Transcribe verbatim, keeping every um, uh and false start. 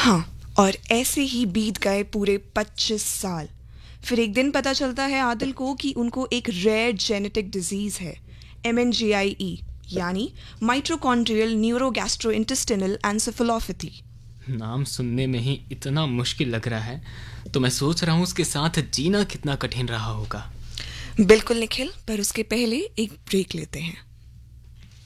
हाँ, और ऐसे ही बीत गए पूरे पच्चीस साल। फिर एक दिन पता चलता है आदिल को कि उनको एक रेयर जेनेटिक डिजीज़ है, एम एन जी आई ई, यानी माइटोकॉन्ड्रियल न्यूरोगैस्ट्रोइंटेस्टिनल एन्सेफेलोपैथी। नाम सुनने में ही इतना मुश्किल लग रहा है, तो मैं सोच रहा हूँ उसके साथ जीना कितना कठिन रहा होगा। बिल्कुल निखिल, पर उसके पहले एक ब्रेक लेते हैं।